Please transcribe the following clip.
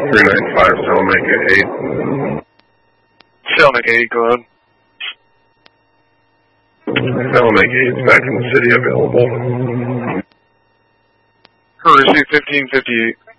395, Salamanca 8. Salamanca 8, go ahead. Salamanca 8 is back in the city available. Courtesy 1558.